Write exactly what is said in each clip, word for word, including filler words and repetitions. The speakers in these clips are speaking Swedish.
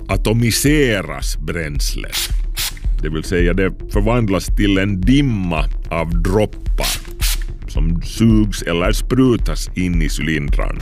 atomiseras bränslet. Det vill säga det förvandlas till en dimma av droppar som sugs eller sprutas in i cylindrarna.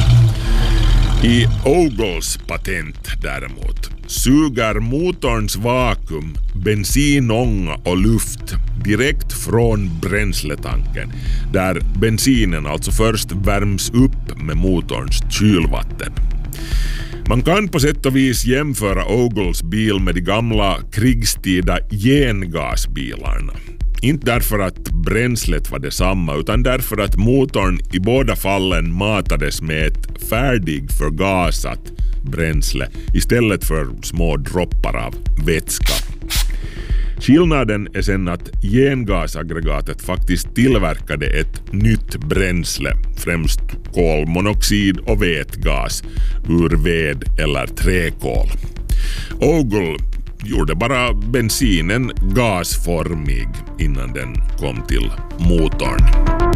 I Ogles patent däremot suger motorns vakuum, bensinånga och luft direkt från bränsletanken, där bensinen alltså först värms upp med motorns kylvatten. Man kan på sätt och vis jämföra Ogles bil med de gamla krigstida gengasbilarna. Inte därför att bränslet var detsamma, utan därför att motorn i båda fallen matades med ett färdigförgasat bränsle istället för små droppar av vätska. Skillnaden är sen att gengasaggregatet faktiskt tillverkade ett nytt bränsle, främst kolmonoxid och vätgas, ur ved eller träkol. Ogle gjorde bara bensinen gasformig innan den kom till motorn.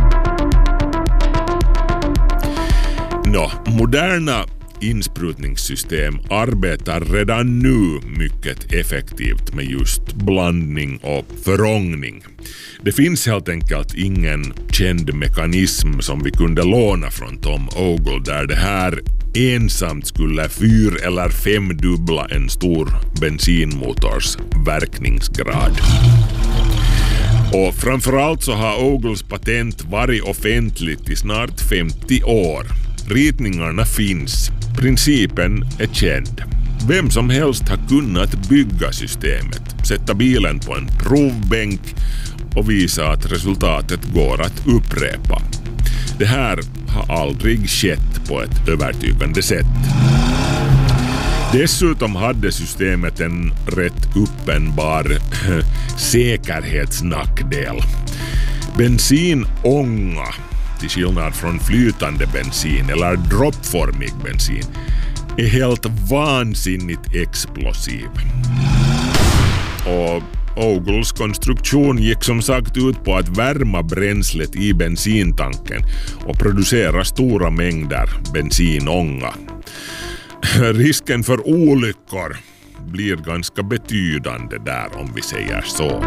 Nå, moderna insprutningssystem arbetar redan nu mycket effektivt med just blandning och förångning. Det finns helt enkelt ingen känd mekanism som vi kunde låna från Tom Ogle där det här ensamt skulle fyr- eller femdubbla en stor bensinmotors verkningsgrad. Och framförallt så har Ogles patent varit offentligt i snart femtio år. Ritningarna finns. Principen är känd. Vem som helst har kunnat bygga systemet, sätta bilen på en provbänk och visa att resultatet går att upprepa. Det här har aldrig skett på ett övertygande sätt. Dessutom hade systemet en rätt uppenbar säkerhetsnackdel. Bensinånga, till skillnad från flytande bensin eller droppformig bensin, är helt vansinnigt explosiv. Och Ogles konstruktion gick som sagt ut på att värma bränslet i bensintanken och producera stora mängder bensinånga. Risken för olyckor blir ganska betydande där, om vi säger så.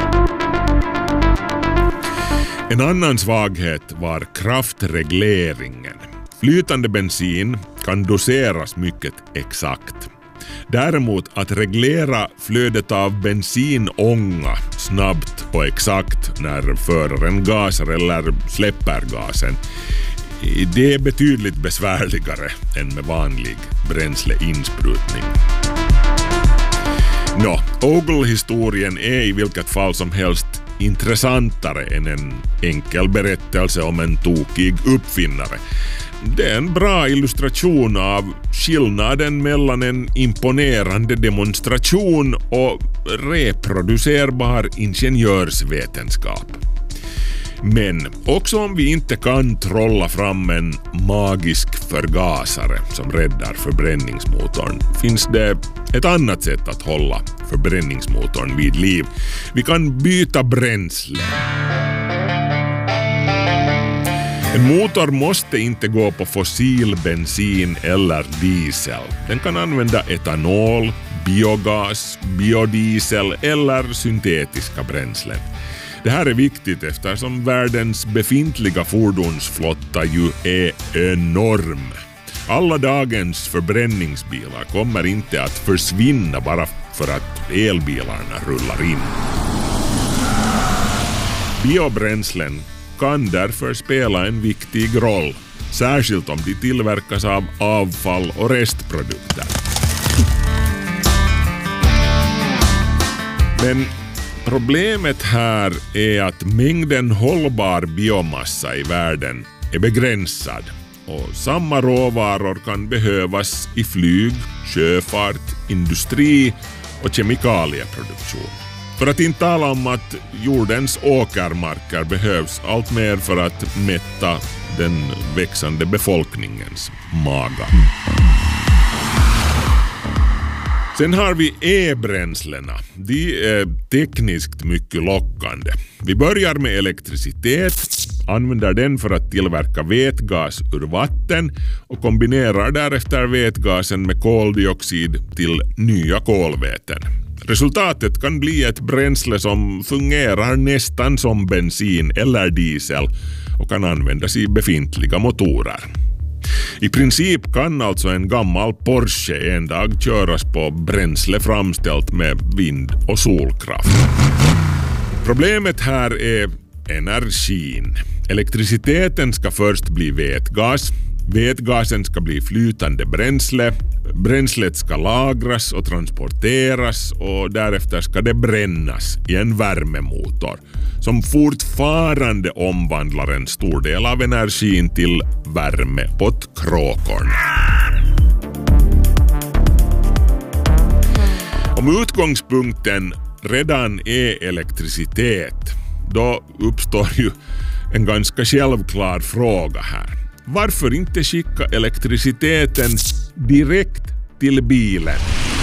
En annan svaghet var kraftregleringen. Flytande bensin kan doseras mycket exakt. Däremot att reglera flödet av bensinånga snabbt och exakt när föraren gasar eller släpper gasen, det är betydligt besvärligare än med vanlig bränsleinsprutning. Nå, Ogle-historien är i vilket fall som helst intressantare än en enkel berättelse om en tokig uppfinnare. Det är en bra illustration av skillnaden mellan en imponerande demonstration och reproducerbar ingenjörsvetenskap. Men också om vi inte kan trolla fram en magisk förgasare som räddar förbränningsmotorn, finns det ett annat sätt att hålla förbränningsmotorn vid liv. Vi kan byta bränsle. En motor måste inte gå på fossil bensin eller diesel. Den kan använda etanol, biogas, biodiesel eller syntetiska bränslen. Det här är viktigt eftersom världens befintliga fordonsflotta ju är enorm. Alla dagens förbränningsbilar kommer inte att försvinna bara för att elbilarna rullar in. Biobränslen kan därför spela en viktig roll, särskilt om de tillverkas av avfall och restprodukter. Men problemet här är att mängden hållbar biomassa i världen är begränsad och samma råvaror kan behövas i flyg, sjöfart, industri och kemikalieproduktion. För att inte tala om att jordens åkermarker behövs allt mer för att mätta den växande befolkningens magar. Sen har vi e-bränslena. De är tekniskt mycket lockande. Vi börjar med elektricitet, använder den för att tillverka vätgas ur vatten och kombinerar därefter vätgasen med koldioxid till nya kolväten. Resultatet kan bli ett bränsle som fungerar nästan som bensin eller diesel och kan användas i befintliga motorer. I princip kan alltså en gammal Porsche en dag köras på bränsle framställt med vind- och solkraft. Problemet här är energin. Elektriciteten ska först bli vätgas. Vätgasen ska bli flytande bränsle. Bränslet ska lagras och transporteras och därefter ska det brännas i en värmemotor som fortfarande omvandlar en stor del av energin till värme åt kråkorna. Om utgångspunkten redan är elektricitet, då uppstår ju en ganska självklar fråga här. Varför inte skicka elektriciteten direkt till bilen?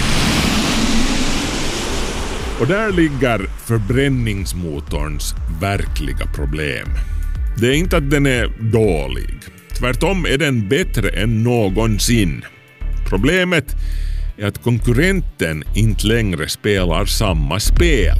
Och där ligger förbränningsmotorns verkliga problem. Det är inte att den är dålig. Tvärtom är den bättre än någonsin. Problemet är att konkurrenten inte längre spelar samma spel.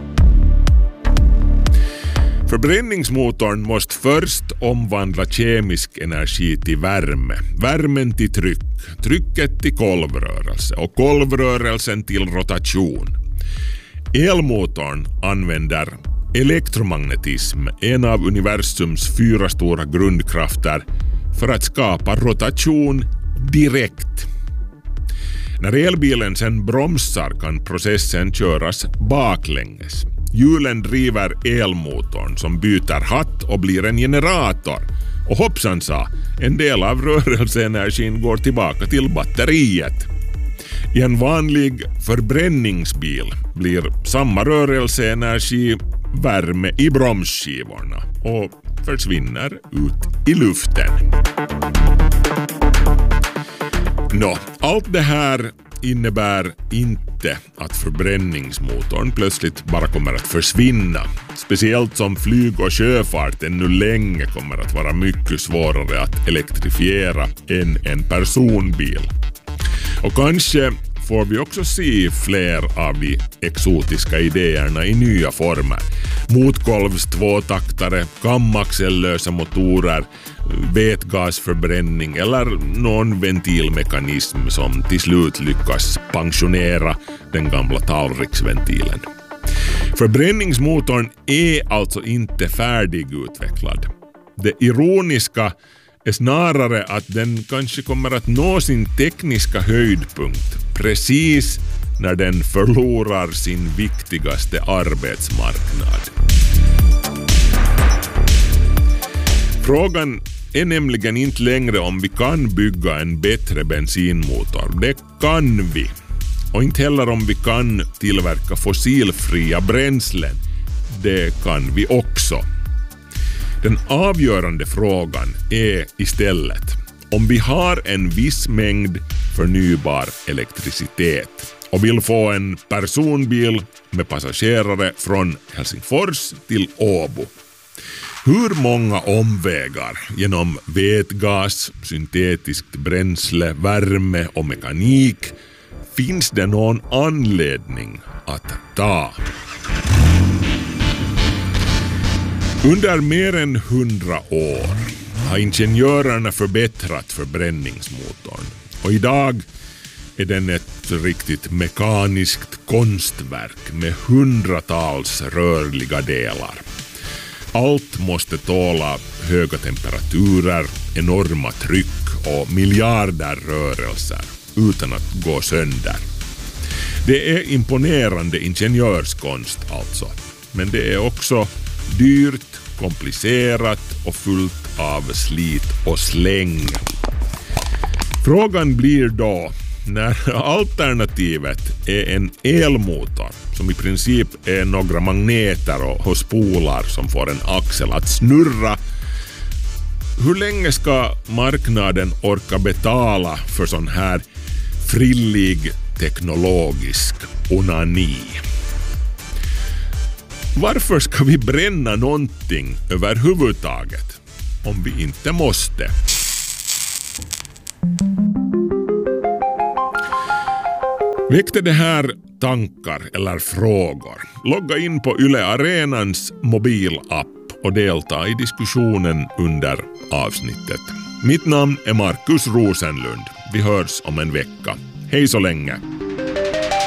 Förbränningsmotorn måste först omvandla kemisk energi till värme, värmen till tryck, trycket till kolvrörelse och kolvrörelsen till rotation. Elmotorn använder elektromagnetism, en av universums fyra stora grundkrafter, för att skapa rotation direkt. När elbilen sen bromsar kan processen köras baklänges. Hjulen driver elmotorn som byter hatt och blir en generator. Och hoppsan sa, en del av rörelseenergin går tillbaka till batteriet. I en vanlig förbränningsbil blir samma rörelseenergi värme i bromsskivorna och försvinner ut i luften. Nå, allt det här innebär inte att förbränningsmotorn plötsligt bara kommer att försvinna. Speciellt som flyg och sjöfart ännu länge kommer att vara mycket svårare att elektrifiera än en personbil. Och kanske får vi också se fler av de exotiska idéerna i nya former. Motkolvs tvåtaktare, kamaxellösa motorer, vätgasförbränning eller någon ventilmekanism som till slut lyckas pensionera den gamla tallriksventilen. Förbränningsmotorn är alltså inte färdigutvecklad. Det ironiska är snarare att den kanske kommer att nå sin tekniska höjdpunkt precis när den förlorar sin viktigaste arbetsmarknad. Frågan är nämligen inte längre om vi kan bygga en bättre bensinmotor. Det kan vi. Och inte heller om vi kan tillverka fossilfria bränslen. Det kan vi också. Den avgörande frågan är istället om vi har en viss mängd förnybar elektricitet och vill få en personbil med passagerare från Helsingfors till Åbo. Hur många omvägar genom vätgas, syntetiskt bränsle, värme och mekanik finns det någon anledning att ta? Under mer än hundra år har ingenjörerna förbättrat förbränningsmotorn och idag är den ett riktigt mekaniskt konstverk med hundratals rörliga delar. Allt måste tåla höga temperaturer, enorma tryck och miljarder rörelser utan att gå sönder. Det är imponerande ingenjörskonst alltså, men det är också dyrt, komplicerat och fullt av slit och släng. Frågan blir då, när alternativet är en elmotor som i princip är några magneter och, och spolar som får en axel att snurra, hur länge ska marknaden orka betala för sån här frillig teknologisk onani. Varför ska vi bränna någonting överhuvudtaget om vi inte måste? Väckte det här tankar eller frågor? Logga in på Yle Arenans mobilapp och delta i diskussionen under avsnittet. Mitt namn är Markus Rosenlund. Vi hörs om en vecka. Hej så länge!